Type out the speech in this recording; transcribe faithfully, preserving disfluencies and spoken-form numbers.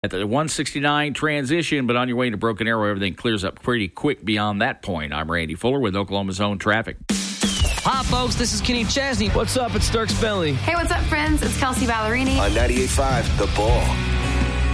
at the one sixty-nine transition, but on your way to Broken Arrow, everything clears up pretty quick beyond that point. I'm Randy Fuller with Oklahoma's Own Traffic. Hi, folks. This is Kenny Chesney. What's up? It's Dirk Bentley. Hey, what's up, friends? It's Kelsey Ballerini. On ninety-eight point five, The Ball.